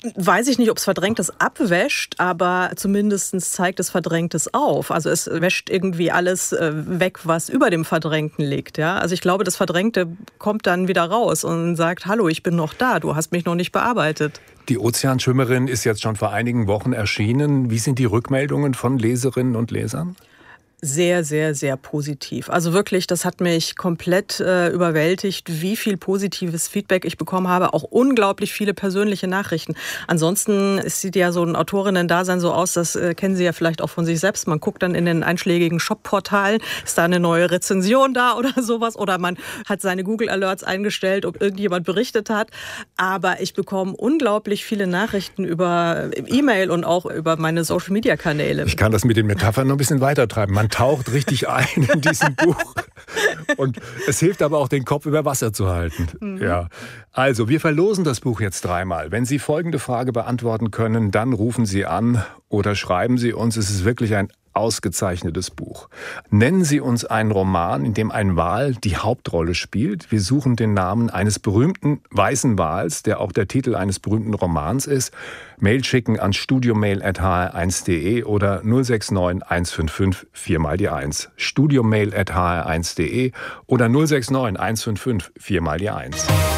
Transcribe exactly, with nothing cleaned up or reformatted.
Weiß ich nicht, ob es Verdrängtes abwäscht, aber zumindest zeigt es Verdrängtes auf. Also es wäscht irgendwie alles weg, was über dem Verdrängten liegt. Ja? Also ich glaube, das Verdrängte kommt dann wieder raus und sagt, hallo, ich bin noch da, du hast mich noch nicht bearbeitet. Die Ozeanschwimmerin ist jetzt schon vor einigen Wochen erschienen. Wie sind die Rückmeldungen von Leserinnen und Lesern? Sehr, sehr, sehr positiv. Also wirklich, das hat mich komplett äh, überwältigt, wie viel positives Feedback ich bekommen habe. Auch unglaublich viele persönliche Nachrichten. Ansonsten sieht ja so ein Autorinnen-Dasein so aus, das äh, kennen Sie ja vielleicht auch von sich selbst. Man guckt dann in den einschlägigen Shop-Portalen, ist da eine neue Rezension da oder sowas? Oder man hat seine Google-Alerts eingestellt, ob irgendjemand berichtet hat. Aber ich bekomme unglaublich viele Nachrichten über E-Mail und auch über meine Social-Media-Kanäle. Ich kann das mit den Metaphern noch ein bisschen weitertreiben. Man taucht richtig ein in diesem Buch. Und es hilft aber auch, den Kopf über Wasser zu halten. Mhm. Ja. Also, wir verlosen das Buch jetzt dreimal. Wenn Sie folgende Frage beantworten können, dann rufen Sie an oder schreiben Sie uns. Es ist wirklich ein ausgezeichnetes Buch. Nennen Sie uns einen Roman, in dem ein Wal die Hauptrolle spielt. Wir suchen den Namen eines berühmten weißen Wals, der auch der Titel eines berühmten Romans ist. Mail schicken an studiomail at h r eins punkt d e oder null sechs neun eins fünf fünf vier mal die eins. studiomail at h r eins punkt d e oder null sechs neun eins fünf fünf vier mal die eins.